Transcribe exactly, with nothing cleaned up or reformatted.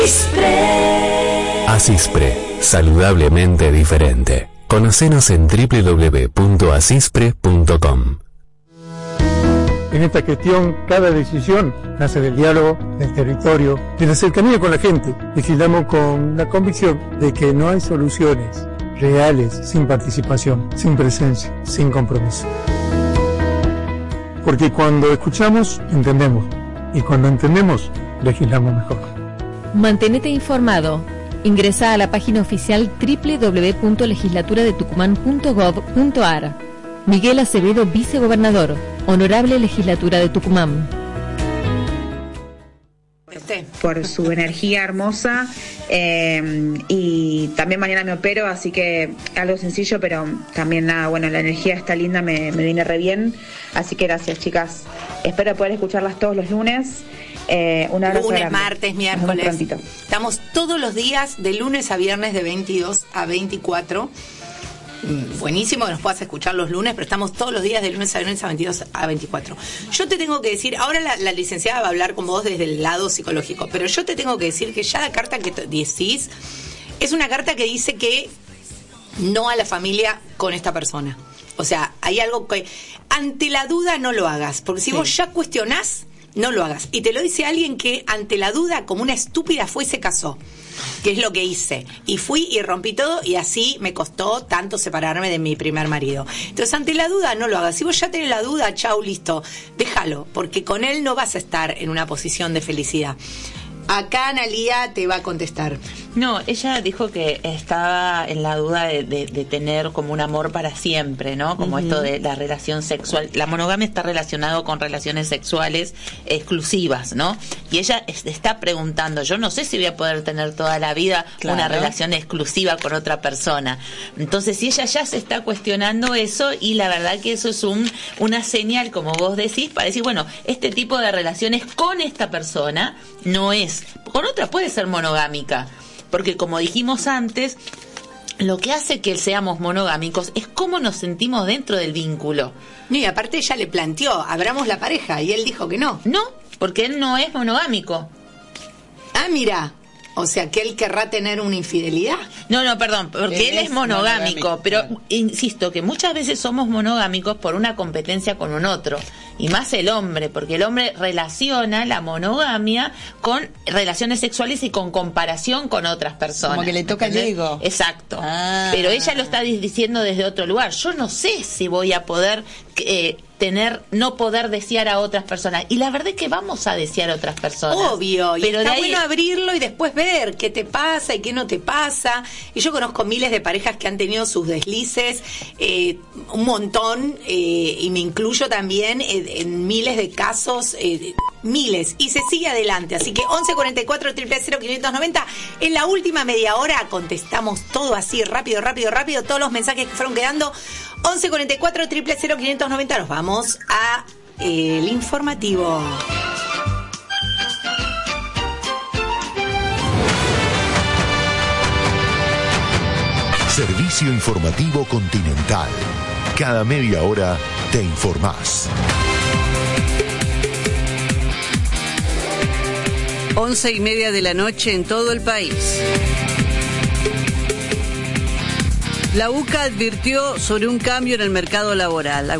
Asispre, saludablemente diferente. Conocenos en doble u doble u doble u punto asispre punto com. En esta gestión, cada decisión nace del diálogo, del territorio, de la cercanía con la gente. Legislamos con la convicción de que no hay soluciones reales sin participación, sin presencia, sin compromiso. Porque cuando escuchamos, entendemos. Y cuando entendemos, legislamos mejor. Mantenete informado. Ingresa a la página oficial doble u doble u doble u punto legislatura de tucumán punto gov punto ar. Miguel Acevedo, vicegobernador. Honorable Legislatura de Tucumán. Por su energía hermosa, eh, y también mañana me opero, así que algo sencillo, pero también nada, bueno, la energía está linda, me, me viene re bien, así que gracias, chicas. Espero poder escucharlas todos los lunes. Eh, un abrazo lunes, grande. Martes, miércoles. Estamos todos los días de lunes a viernes de veintidós a veinticuatro. Buenísimo que nos puedas escuchar los lunes, pero estamos todos los días de lunes a viernes a veintidós a veinticuatro. Yo te tengo que decir, ahora la, la licenciada va a hablar con vos desde el lado psicológico, pero yo te tengo que decir que ya la carta que te decís es una carta que dice que no a la familia con esta persona. O sea, hay algo que ante la duda no lo hagas, porque si sí. vos ya cuestionás, no lo hagas. Y te lo dice alguien que ante la duda, como una estúpida, fue y se casó. Que es lo que hice. Y fui y rompí todo y así me costó tanto separarme de mi primer marido. Entonces, ante la duda, no lo hagas. Si vos ya tenés la duda, chau, listo, déjalo. Porque con él no vas a estar en una posición de felicidad. Acá Analía te va a contestar. No, ella dijo que estaba en la duda de, de, de tener como un amor para siempre, ¿no? Como uh-huh. esto de la relación sexual. La monogamia está relacionado con relaciones sexuales exclusivas, ¿no? Y ella es, está preguntando, yo no sé si voy a poder tener toda la vida claro. una relación exclusiva con otra persona. Entonces, si ella ya se está cuestionando eso, y la verdad que eso es un una señal, como vos decís, para decir, bueno, este tipo de relaciones con esta persona no es. Con otra puede ser monogámica, porque como dijimos antes, lo que hace que seamos monogámicos es cómo nos sentimos dentro del vínculo. No, y aparte ella le planteó, abramos la pareja, y él dijo que no. No, porque él no es monogámico. Ah, mira, o sea, que él querrá tener una infidelidad. No, no, perdón, porque él, él es monogámico, monogámico, pero claro. insisto que muchas veces somos monogámicos por una competencia con un otro. Y más el hombre, porque el hombre relaciona la monogamia con relaciones sexuales y con comparación con otras personas. Como que le toca el ego. Exacto. Ah. Pero ella lo está diciendo desde otro lugar. Yo no sé si voy a poder eh, tener, no poder desear a otras personas. Y la verdad es que vamos a desear a otras personas. Obvio. Y pero está de ahí... bueno abrirlo y después ver qué te pasa y qué no te pasa. Y yo conozco miles de parejas que han tenido sus deslices, eh, un montón, eh, y me incluyo también en, en miles de casos, eh, miles, y se sigue adelante. Así que once cuarenta y cuatro, cero cero cero, quinientos noventa, en la última media hora contestamos todo así, rápido, rápido, rápido, todos los mensajes que fueron quedando. Once cuarenta y cuatro, cero cero cero, quinientos noventa. Nos vamos a eh, el informativo. Servicio Informativo Continental. Cada media hora te informás. Once y media de la noche en todo el país. La U C A advirtió sobre un cambio en el mercado laboral.